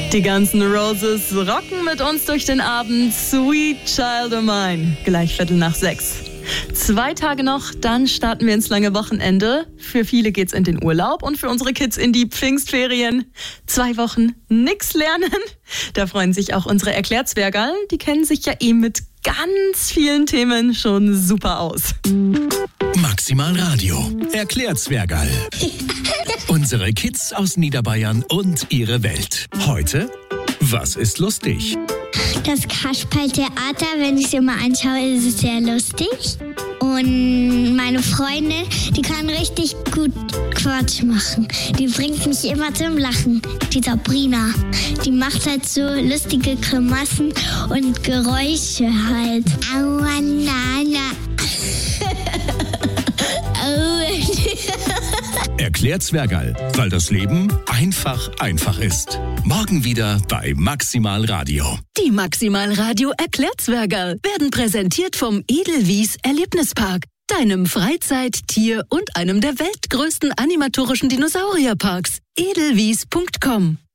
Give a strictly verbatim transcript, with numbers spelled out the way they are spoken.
Die ganzen Roses rocken mit uns durch den Abend. Sweet Child of Mine. Gleich Viertel nach sechs. Zwei Tage noch, dann starten wir ins lange Wochenende. Für viele geht's in den Urlaub und für unsere Kids in die Pfingstferien. Zwei Wochen nix lernen. Da freuen sich auch unsere Erklärzwergerl. Die kennen sich ja eh mit ganz vielen Themen schon super aus. Maximal Radio. Erklärzwergerl. Unsere Kids aus Niederbayern und ihre Welt. Heute, was ist lustig? Das Kasperltheater, wenn ich es immer anschaue, ist es sehr lustig. Und meine Freundin, die kann richtig gut Quatsch machen. Die bringt mich immer zum Lachen. Die Sabrina, die macht halt so lustige Grimassen und Geräusche halt. Aua, na, na. Erklärzwergerl, weil das Leben einfach einfach ist. Morgen wieder bei Maximal Radio. Die Maximal Radio Erklärzwergerl werden präsentiert vom Edelwies Erlebnispark, deinem Freizeit-, Tier- und einem der weltgrößten animatorischen Dinosaurierparks. edelwies punkt com